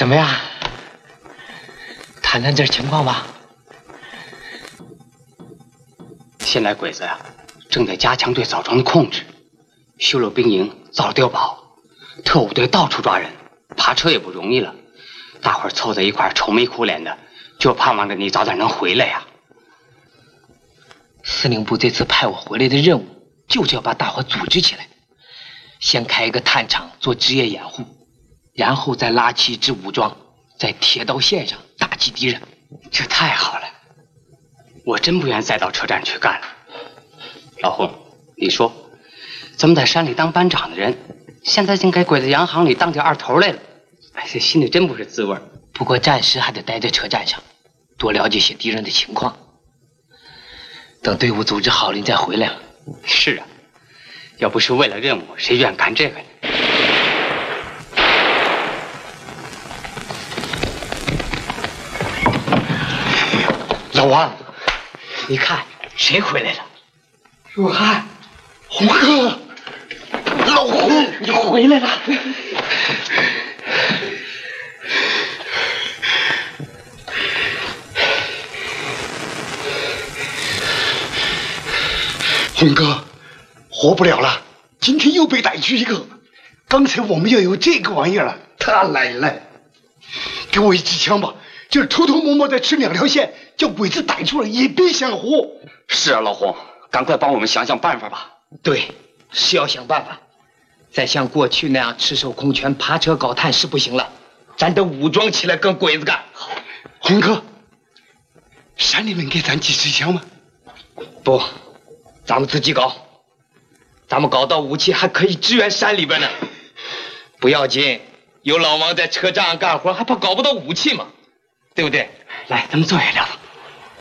怎么样？谈谈这情况吧。 现在鬼子呀，正在加强对枣庄的控制，修了兵营，造了碉堡，特务队到处抓人，扒车也不容易了。大伙儿凑在一块儿，愁眉苦脸的，就盼望着你早点能回来呀。 司令部这次派我回来的任务，就是要把大伙组织起来，先开一个探场做职业掩护，然后再拉起一支武装，在铁道线上打击敌人。 这太好了，我真不愿再到车站去干了。老洪，你说，咱们在山里当班长的人，现在竟给鬼子洋行里当起二头来了，哎，这心里真不是滋味。 不过暂时还得待在车站上，多了解些敌人的情况。等队伍组织好了，你再回来。 是啊，要不是为了任务，谁愿干这个呢？ 老王，你看谁回来了？ 若涵，洪哥， 老洪，你回来了。 洪哥，活不了了，今天又被逮去一个。刚才我们要有这个玩意儿了，他来了，给我一支枪吧，就是偷偷摸摸再吃2条线，叫鬼子逮住了也别想活。 是啊，老洪，赶快帮我们想想办法吧。 对，是要想办法。再像过去那样赤手空拳爬车搞探是不行了，咱得武装起来跟鬼子干。好， 洪哥，山里能给咱几支枪吗？ 不，咱们自己搞。咱们搞到武器还可以支援山里边呢。不要紧，有老王在车站上干活，还怕搞不到武器吗？对不对？ 来，咱们坐下聊聊。